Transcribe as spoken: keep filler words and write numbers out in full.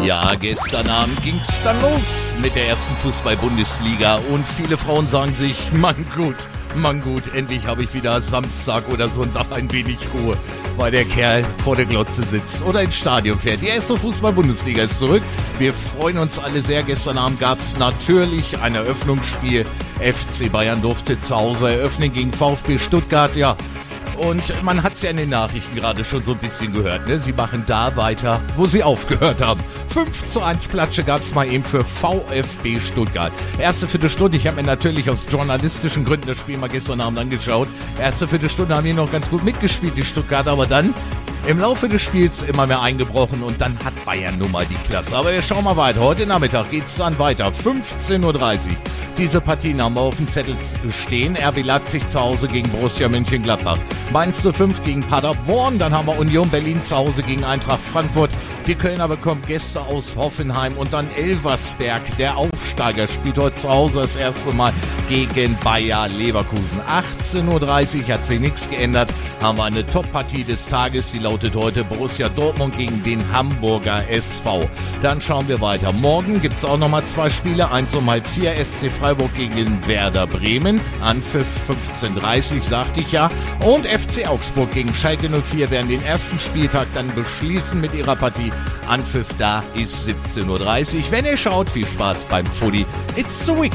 Ja, gestern Abend ging's dann los mit der ersten Fußball-Bundesliga und viele Frauen sagen sich, Mann gut, Mann gut, endlich habe ich wieder Samstag oder Sonntag ein wenig Ruhe, weil der Kerl vor der Glotze sitzt oder ins Stadion fährt. Die erste Fußball-Bundesliga ist zurück. Wir freuen uns alle sehr. Gestern Abend gab's natürlich ein Eröffnungsspiel. F C Bayern durfte zu Hause eröffnen gegen VfB Stuttgart, ja. Und man hat es ja in den Nachrichten gerade schon so ein bisschen gehört, ne? Sie machen da weiter, wo sie aufgehört haben. fünf zu eins Klatsche gab es mal eben für VfB Stuttgart. Erste Viertelstunde, ich habe mir natürlich aus journalistischen Gründen das Spiel mal gestern Abend angeschaut. Erste Viertelstunde haben die noch ganz gut mitgespielt, die Stuttgarter, aber dann im Laufe des Spiels immer mehr eingebrochen und dann hat Bayern nun mal die Klasse. Aber wir schauen mal weiter. Heute Nachmittag geht's dann weiter. fünfzehn Uhr dreißig. Diese Partien haben wir auf dem Zettel stehen. R B Leipzig zu Hause gegen Borussia Mönchengladbach. Mainz null fünf gegen Paderborn. Dann haben wir Union Berlin zu Hause gegen Eintracht Frankfurt. Die Kölner bekommen Gäste aus Hoffenheim. Und dann Elversberg, der Aufsteiger, spielt heute zu Hause das erste Mal gegen Bayer Leverkusen. achtzehn Uhr dreißig, hat sich nichts geändert. Haben wir eine Top-Partie des Tages. Die lautet heute Borussia Dortmund gegen den Hamburger S V. Dann schauen wir weiter. Morgen gibt es auch nochmal zwei Spiele. Eins um halb vier, S C Freiburg gegen Werder Bremen. Anpfiff fünfzehn Uhr dreißig, sagte ich ja. Und F C Augsburg gegen Schalke null vier werden den ersten Spieltag dann beschließen mit ihrer Partie. Anpfiff da ist siebzehn Uhr dreißig. Wenn ihr schaut, viel Spaß beim Footy. It's the weekend.